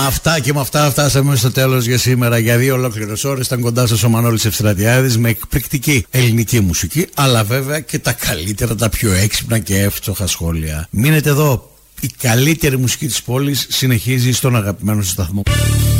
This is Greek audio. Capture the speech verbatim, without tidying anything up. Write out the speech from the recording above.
Αυτά και με αυτά φτάσαμε στο τέλος για σήμερα. Για δύο ολόκληρες ώρες ήταν κοντά σας ο Μανώλης Ευστρατιάδης με εκπληκτική ελληνική μουσική, αλλά βέβαια και τα καλύτερα, τα πιο έξυπνα και εύστοχα σχόλια. Μείνετε εδώ. Η καλύτερη μουσική της πόλης συνεχίζει στον αγαπημένο σταθμό.